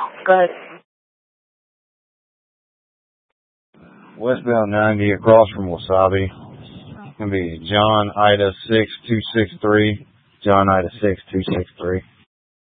Go ahead. Westbound 90 across from Wasabi. It's going to be John Ida 6263. John Ida 6263.